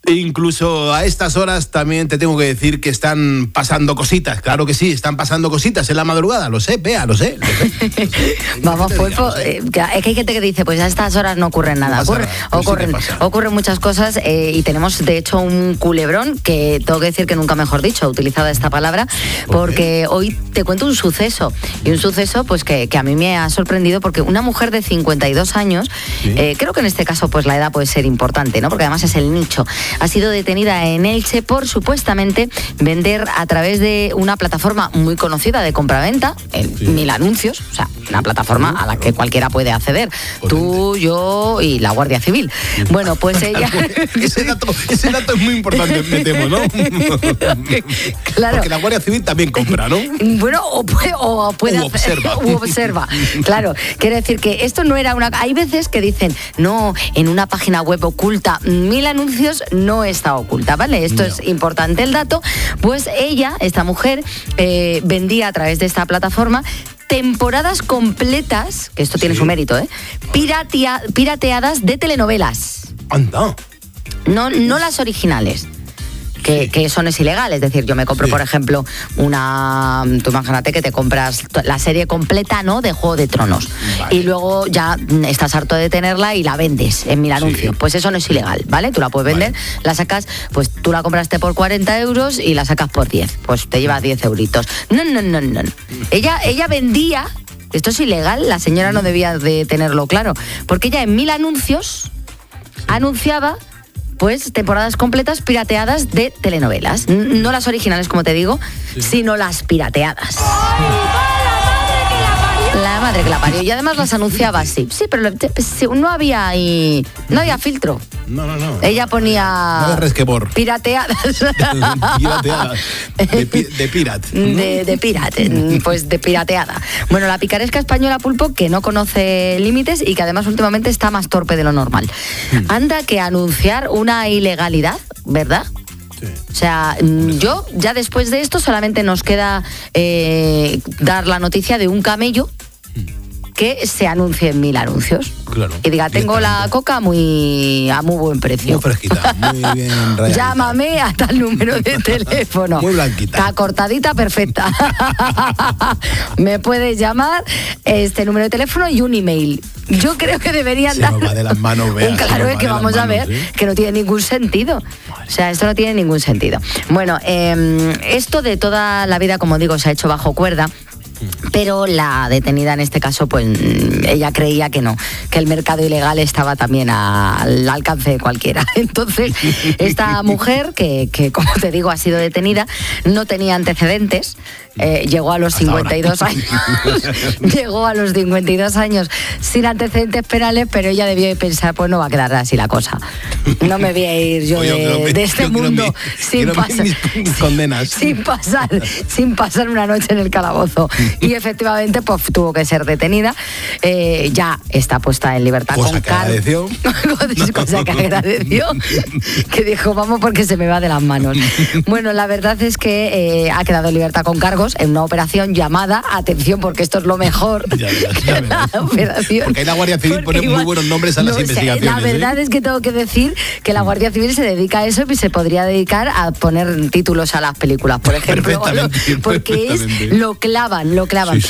Incluso a estas horas también te tengo que decir que están pasando cositas. Claro que sí, están pasando cositas en la madrugada. Lo sé, Bea, lo sé. Vamos, Pulpo, es que hay gente que dice, pues a estas horas no ocurre nada. Ocurren muchas cosas y tenemos, de hecho, un culebrón que tengo que decir que nunca mejor dicho, utilizada esta palabra, porque hoy te cuento un suceso. Y un suceso pues que a mí me ha sorprendido porque una mujer de 52 años, creo que en este caso pues la edad puede ser importante, ¿no? Porque además es el nicho. Ha sido detenida en Elche por supuestamente vender a través de una plataforma muy conocida de compraventa, Mil Anuncios, o sea, una plataforma a la que cualquiera puede acceder. Tú, yo y la Guardia Civil. Bueno, pues ella... Ese dato es muy importante, me temo, ¿no? Claro. Porque la Guardia Civil también compra, ¿no? Bueno, o puede observa. Claro, quiere decir que esto no era una... Hay veces que dicen, no, en una página web oculta, Mil Anuncios no está oculta, ¿vale? Esto es importante el dato. Pues ella, esta mujer, vendía a través de esta plataforma temporadas completas, que esto tiene su mérito, pirateadas de telenovelas. Anda. No las originales. Que eso no es ilegal, es decir, yo me compro, por ejemplo, tú imagínate que te compras la serie completa, ¿no?, de Juego de Tronos, y luego ya estás harto de tenerla y la vendes en Mil Anuncios, pues eso no es ilegal, ¿vale? Tú la puedes vender, la sacas, pues tú la compraste por 40 euros y la sacas por 10, pues te llevas 10 euritos. No. Ella vendía, esto es ilegal, la señora no debía de tenerlo claro, porque ella en Mil Anuncios anunciaba pues temporadas completas pirateadas de telenovelas. No las originales, como te digo, sino las pirateadas. La madre que la parió. Y además las anunciaba así. Sí, pero no había filtro. No. Ella ponía... No de resquebor. Pirateadas. Pirateadas. De pirate. De pirate. Pues de pirateada. Bueno, la picaresca española, Pulpo, que no conoce límites y que además últimamente está más torpe de lo normal. Anda que anunciar una ilegalidad, ¿verdad? O sea, yo ya después de esto solamente nos queda dar la noticia de un camello que se anuncie en Mil Anuncios. Claro. Y diga, tengo la coca a muy buen precio. Muy fresquita, muy bien rayadita. Llámame a tal número de teléfono. Muy blanquita. Está cortadita, perfecta. Me puedes llamar, este número de teléfono y un email. Yo creo que deberían dar... Se nos va de las manos, Bea. Claro, es que vamos a ver que no tiene ningún sentido. O sea, esto no tiene ningún sentido. Bueno, esto de toda la vida, como digo, se ha hecho bajo cuerda. Pero la detenida en este caso, pues ella creía que no, que el mercado ilegal estaba también al alcance de cualquiera. Entonces, esta mujer, que como te digo, ha sido detenida, no tenía antecedentes, llegó a los 52 años. Llegó a los 52 años sin antecedentes penales, pero ella debió de pensar, pues no va a quedar así la cosa. No me voy a ir yo de este mundo sin pasar una noche en el calabozo. Y efectivamente, pues tuvo que ser detenida. Ya está puesta en libertad con cargos. Cosa que agradeció. Que dijo, vamos porque se me va de las manos. Bueno, la verdad es que ha quedado en libertad con cargos en una operación llamada, atención, porque esto es lo mejor. Ya verás. La operación. Porque ahí la Guardia Civil pone muy buenos nombres a las investigaciones. La verdad es que tengo que decir que la Guardia Civil se dedica a eso y se podría dedicar a poner títulos a las películas, por ejemplo. Porque lo clavan. Sí.